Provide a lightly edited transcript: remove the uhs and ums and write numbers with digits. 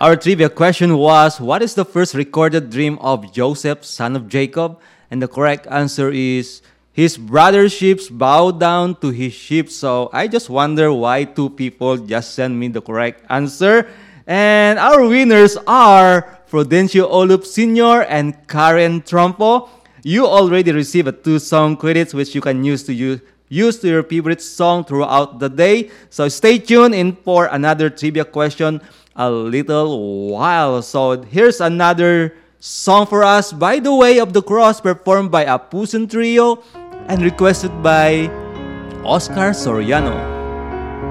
Our trivia question was, what is the first recorded dream of Joseph, son of Jacob? And the correct answer is, his brother's sheep bowed down to his sheep. So I just wonder why two people just sent me the correct answer. And our winners are Prudencio Olup Sr. and Karen Trompo. You already received a 2 song credits which you can use to your favorite song throughout the day. So stay tuned in for another trivia question a little while. So here's another song for us, By the Way of the Cross, performed by Apusen Trio and requested by Oscar Soriano.